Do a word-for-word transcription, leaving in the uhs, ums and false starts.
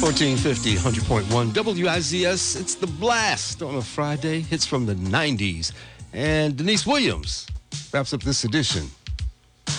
fourteen fifty, one hundred point one W I Z S. It's The Blast on a Friday. Hits from the nineties. And Denise Williams wraps up this edition